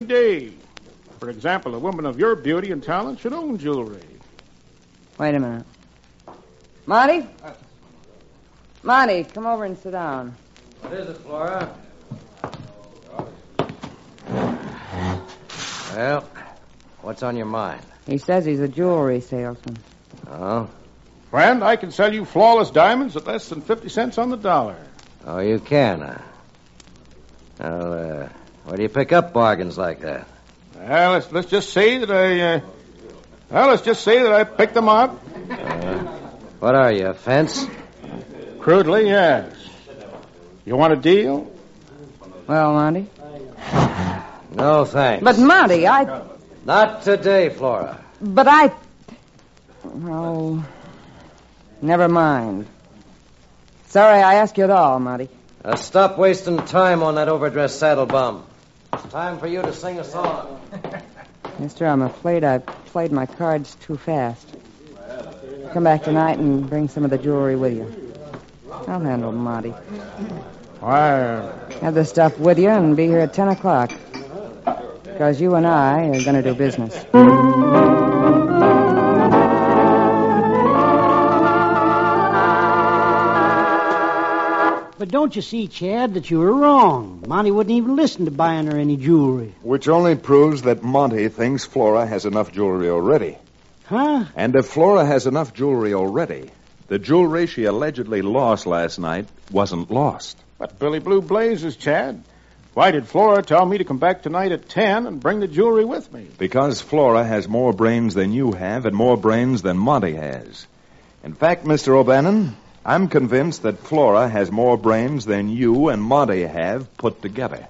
day. For example, a woman of your beauty and talent should own jewelry. Wait a minute. Monty? Monty, come over and sit down. What is it, Flora? Well, what's on your mind? He says he's a jewelry salesman. Oh? Friend, I can sell you flawless diamonds at less than 50 cents on the dollar. Oh, you can, huh? Well, where do you pick up bargains like that? Well, let's just say that I picked them up. What are you, a fence? Crudely, yes. You want a deal? Well, Monty? No, thanks. But, Monty, Not today, Flora. Oh, never mind. Sorry I asked you at all, Monty. Stop wasting time on that overdressed saddle bum. It's time for you to sing a song. Mister, I'm afraid I played my cards too fast. Come back tonight and bring some of the jewelry with you. I'll handle Monty. Why? Have the stuff with you and be here at 10 o'clock. Because you and I are going to do business. But don't you see, Chad, that you were wrong? Monty wouldn't even listen to buying her any jewelry. Which only proves that Monty thinks Flora has enough jewelry already. Huh? And if Flora has enough jewelry already, the jewelry she allegedly lost last night wasn't lost. But Billy Blue Blazes, Chad. Why did Flora tell me to come back tonight at 10 and bring the jewelry with me? Because Flora has more brains than you have and more brains than Monty has. In fact, Mr. O'Bannon, I'm convinced that Flora has more brains than you and Monty have put together.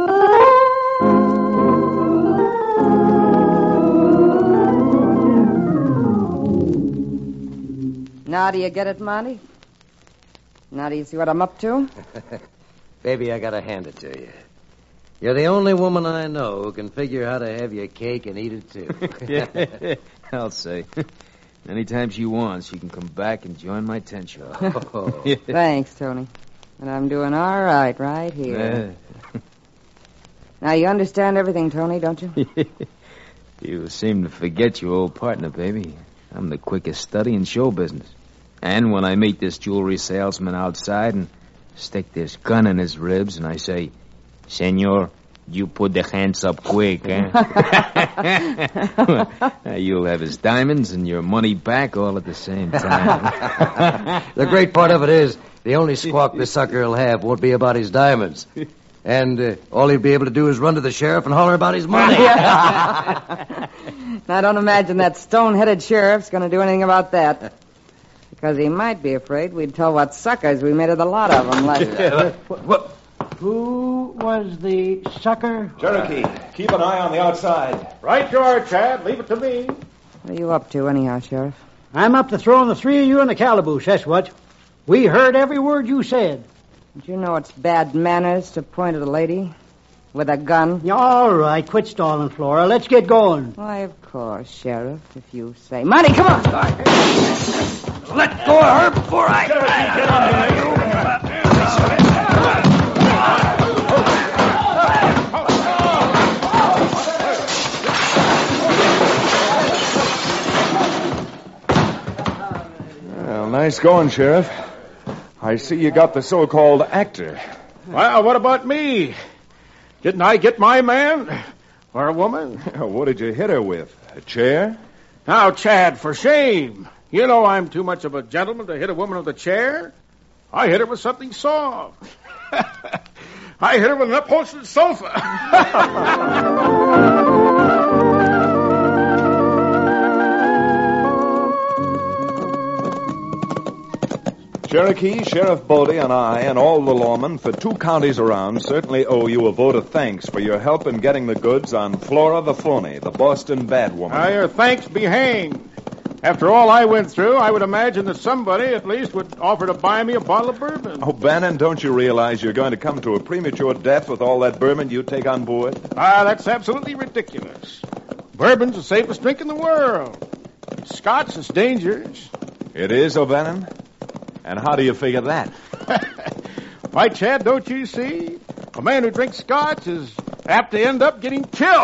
Now do you get it, Monty? Now do you see what I'm up to? Baby, I gotta hand it to you. You're the only woman I know who can figure how to have your cake and eat it, too. Yeah, I'll say. Anytime she wants, she can come back and join my tent show. Oh. Thanks, Tony. And I'm doing all right here. Now, you understand everything, Tony, don't you? You seem to forget your old partner, baby. I'm the quickest study in show business. And when I meet this jewelry salesman outside and stick this gun in his ribs and I say, Senor, you put the hands up quick, eh? You'll have his diamonds and your money back all at the same time. The great part of it is the only squawk this sucker will have won't be about his diamonds. And all he'll be able to do is run to the sheriff and holler about his money. I don't imagine that stone-headed sheriff's going to do anything about that. Because he might be afraid we'd tell what suckers we made of the lot of them last time. Who was the sucker? Cherokee, keep an eye on the outside. Right you are, Chad. Leave it to me. What are you up to anyhow, Sheriff? I'm up to throwing the three of you in the calaboose, that's what. We heard every word you said. Don't you know it's bad manners to point at a lady with a gun? Yeah, all right, quit stalling, Flora. Let's get going. Why, of course, Sheriff, if you say. Monty, come on! Let go of her before I... Well, nice going, Sheriff. I see you got the so-called actor. Well, what about me? Didn't I get my man? Or a woman? What did you hit her with? A chair? Now, Chad, for shame. You know I'm too much of a gentleman to hit a woman with a chair. I hit her with something soft. I hit her with an upholstered sofa. Cherokee, Sheriff Bodie, and I, and all the lawmen for 2 counties around certainly owe you a vote of thanks for your help in getting the goods on Flora the Phony, the Boston bad woman. Your thanks be hanged. After all I went through, I would imagine that somebody at least would offer to buy me a bottle of bourbon. Oh, Bannon, don't you realize you're going to come to a premature death with all that bourbon you take on board? That's absolutely ridiculous. Bourbon's the safest drink in the world. Scotch is dangerous. It is, O'Bannon? And how do you figure that? Why, Chad, don't you see? A man who drinks scotch is apt to end up getting killed.